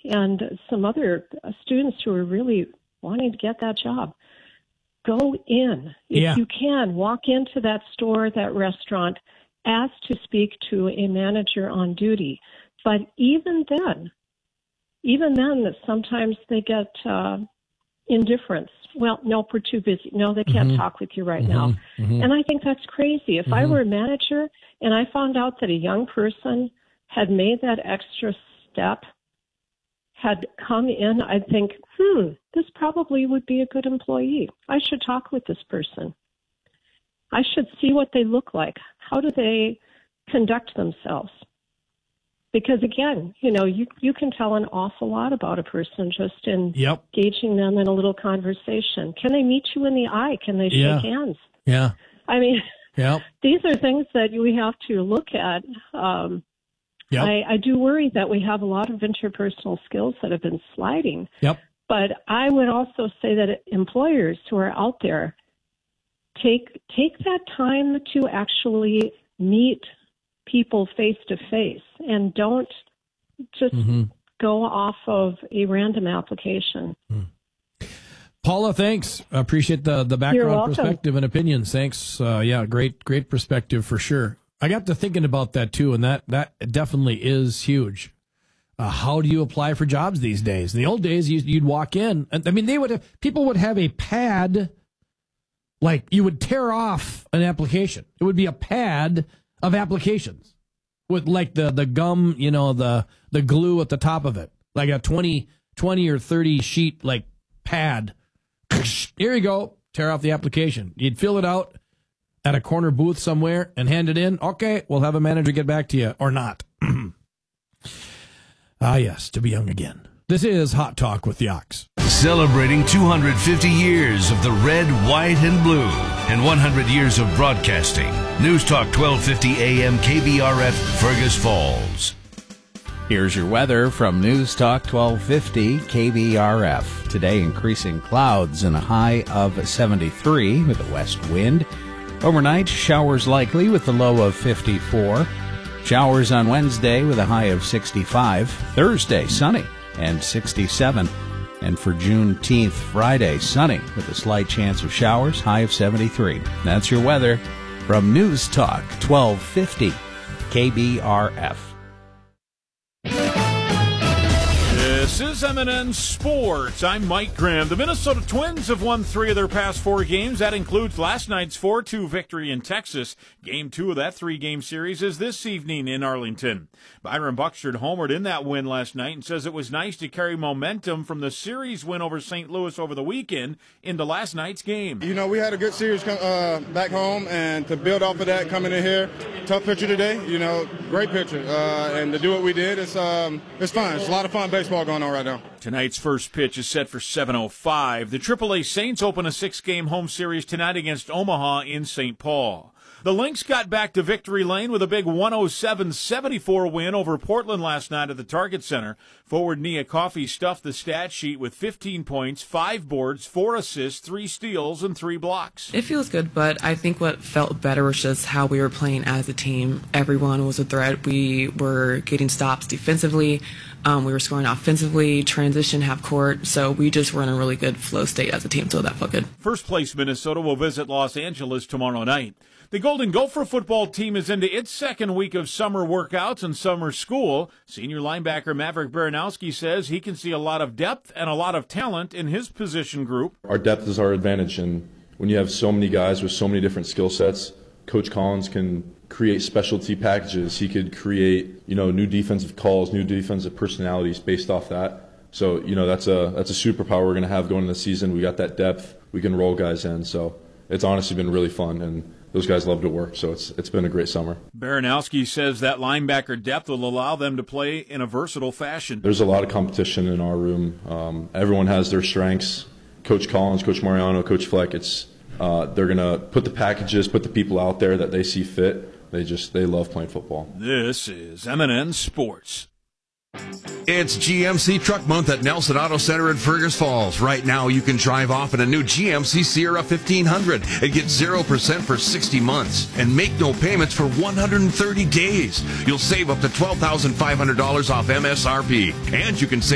and some other students who are really wanting to get that job. Go in. If you can, walk into that store, that restaurant, ask to speak to a manager on duty. But even then, sometimes they get indifference. Well, no, we're too busy. No, they can't talk with you right now. And I think that's crazy. If I were a manager and I found out that a young person had made that extra step, had come in, I'd think, this probably would be a good employee. I should talk with this person. I should see what they look like. How do they conduct themselves? Because, again, you can tell an awful lot about a person just in gauging them in a little conversation. Can they meet you in the eye? Can they shake hands? Yeah. I mean, these are things that we have to look at. I do worry that we have a lot of interpersonal skills that have been sliding. But I would also say that employers who are out there, take that time to actually meet people face to face and don't just go off of a random application. Paula, thanks. I appreciate the background perspective and opinions. Thanks. Great perspective for sure. I got to thinking about that too, and that definitely is huge. How do you apply for jobs these days? In the old days, you'd walk in. I mean, people would have a pad, like you would tear off an application. It would be a pad of applications with like the gum, the glue at the top of it, like a 20 or 30 sheet like pad. Here you go. Tear off the application. You'd fill it out at a corner booth somewhere and hand it in. Okay, we'll have a manager get back to you or not. Yes, to be young again. This is Hot Talk with the Ox. Celebrating 250 years of the red, white, and blue and 100 years of broadcasting. News Talk 1250 AM KBRF, Fergus Falls. Here's your weather from News Talk 1250 KBRF. Today, increasing clouds and a high of 73 with a west wind. Overnight, showers likely with a low of 54. Showers on Wednesday with a high of 65. Thursday, sunny and 67. And for Juneteenth, Friday, sunny with a slight chance of showers, high of 73. That's your weather from News Talk 1250 KBRF. This is M&N Sports. I'm Mike Graham. The Minnesota Twins have won 3 of their past 4 games. That includes last night's 4-2 victory in Texas. Game 2 of that 3-game series is this evening in Arlington. Byron Buxton homered in that win last night and says it was nice to carry momentum from the series win over St. Louis over the weekend into last night's game. We had a good series back home, and to build off of that coming in here, tough pitcher today, great pitcher. And to do what we did, it's fun. It's a lot of fun baseball going on right now. Tonight's first pitch is set for 7:05. The AAA Saints open a 6-game home series tonight against Omaha in St. Paul. The Lynx got back to victory lane with a big 107-74 win over Portland last night at the Target Center. Forward Nia Coffey stuffed the stat sheet with 15 points, 5 boards, 4 assists, 3 steals, and 3 blocks. It feels good, but I think what felt better was just how we were playing as a team. Everyone was a threat. We were getting stops defensively. We were scoring offensively, transition, half court. So we just were in a really good flow state as a team, so that felt good. First place Minnesota will visit Los Angeles tomorrow night. The Golden Gopher football team is into its second week of summer workouts and summer school. Senior linebacker Maverick Baranowski says he can see a lot of depth and a lot of talent in his position group. Our depth is our advantage, and when you have so many guys with so many different skill sets, Coach Collins can create specialty packages. He could create, new defensive calls, new defensive personalities based off that. So, that's a superpower we're going to have going into the season. We got that depth. We can roll guys in. So it's honestly been really fun, and those guys love to work, so it's been a great summer. Baranowski says that linebacker depth will allow them to play in a versatile fashion. There's a lot of competition in our room. Everyone has their strengths. Coach Collins, Coach Mariano, Coach Fleck, they're going to put the packages, put the people out there that they see fit. They love playing football. This is M&N Sports. It's GMC Truck Month at Nelson Auto Center in Fergus Falls. Right now, you can drive off in a new GMC Sierra 1500 and get 0% for 60 months and make no payments for 130 days. You'll save up to $12,500 off MSRP, and you can save